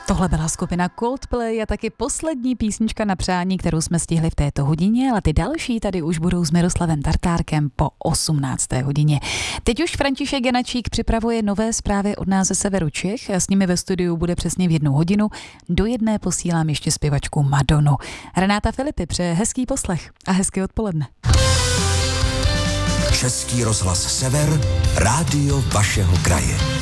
Tohle byla skupina Coldplay a taky poslední písnička na přání, kterou jsme stihli v této hodině, ale ty další tady už budou s Miroslavem Tartárkem po 18. hodině. Teď už František Janačík připravuje nové zprávy od nás ze severu Čech a s nimi ve studiu bude přesně v 1 hodinu. Do 1 posílám ještě zpěvačku Madonu. Renáta Filipy přeje hezký poslech a hezké odpoledne. Český rozhlas Sever, rádio vašeho kraje.